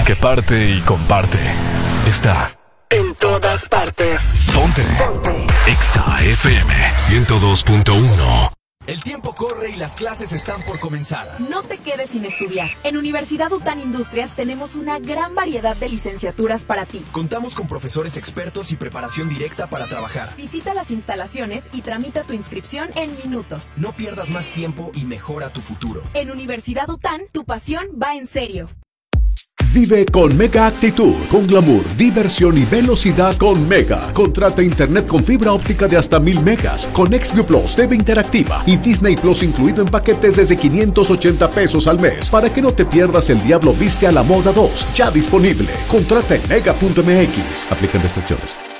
El que parte y comparte está en todas partes. Ponte. Exa FM 102.1. El tiempo corre y las clases están por comenzar. No te quedes sin estudiar. En Universidad UTAN Industrias tenemos una gran variedad de licenciaturas para ti. Contamos con profesores expertos y preparación directa para trabajar. Visita las instalaciones y tramita tu inscripción en minutos. No pierdas más tiempo y mejora tu futuro. En Universidad UTAN, tu pasión va en serio. Vive con Mega Actitud, con glamour, diversión y velocidad con Mega. Contrata internet con fibra óptica de hasta 1000 megas, con XView Plus, TV interactiva y Disney Plus incluido en paquetes desde 580 pesos al mes, para que no te pierdas El Diablo Viste a la Moda 2, ya disponible. Contrata en mega.mx. Aplican restricciones.